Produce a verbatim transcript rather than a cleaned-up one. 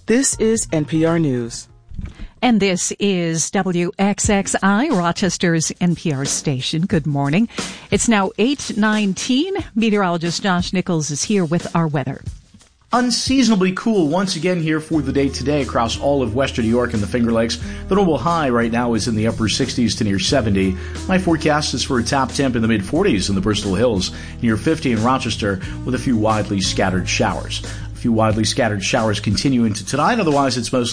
This is N P R News. And this is W X X I, Rochester's N P R station. Good morning. It's now eight nineteen. Meteorologist Josh Nichols is here with our weather. Unseasonably cool once again here for the day today across all of western New York and the Finger Lakes. The normal high right now is in the upper sixties to near seventy. My forecast is for a top temp in the mid forties in the Bristol Hills, near fifty in Rochester, with a few widely scattered showers. A few widely scattered showers continue into tonight, otherwise it's mostly